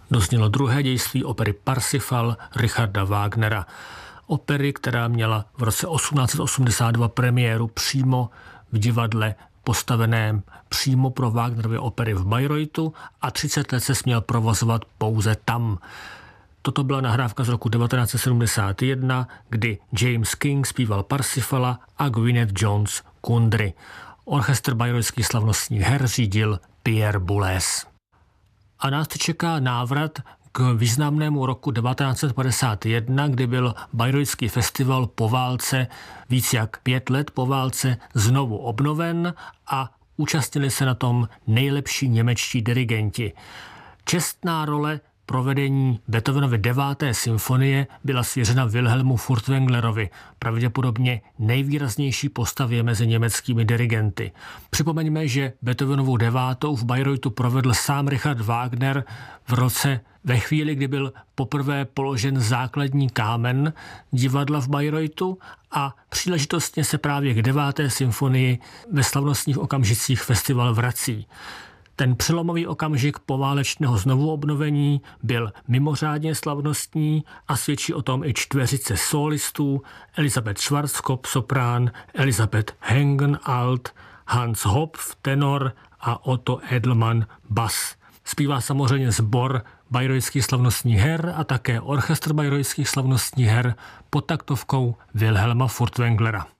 doznělo druhé dějství opery Parsifal Richarda Wagnera. Opery, která měla v roce 1882 premiéru přímo v divadle postaveném přímo pro Wagnerovy opery v Bayreuthu a 30 let se směl provozovat pouze tam. Toto byla nahrávka z roku 1971, kdy James King zpíval Parsifala a Gwyneth Jones Kundry. Orchestr bayreuthských slavnostních her řídil Pierre Boulez. A nás čeká návrat k významnému roku 1951, kdy byl Bayreutský festival po válce, víc jak 5 let po válce, znovu obnoven a účastnili se na tom nejlepší němečtí dirigenti. Čestná role provedení Beethovenovy 9. symfonie byla svěřena Wilhelmu Furtwänglerovi, pravděpodobně nejvýraznější postavě mezi německými dirigenty. Připomeňme, že Beethovenovu 9. v Bayreuthu provedl sám Richard Wagner ve chvíli, kdy byl poprvé položen základní kámen divadla v Bayreuthu a příležitostně se právě k 9. symfonii ve slavnostních okamžicích festival vrací. Ten přelomový okamžik poválečného znovuobnovení byl mimořádně slavnostní a svědčí o tom i čtveřice solistů: Elisabeth Schwarzkopf soprán, Elisabeth Hengen alt, Hans Hopf tenor a Otto Edelmann bas. Zpívá samozřejmě sbor Bayreutských slavnostních her a také orchestr Bayreutských slavnostních her pod taktovkou Wilhelma Furtwänglera.